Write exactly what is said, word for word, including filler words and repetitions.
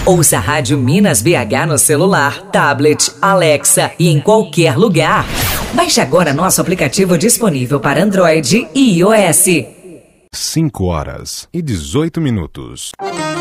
Ouça a Rádio Minas B H no celular, tablet, Alexa e em qualquer lugar. Baixe agora nosso aplicativo disponível para Android e iOS. cinco horas e dezoito minutos.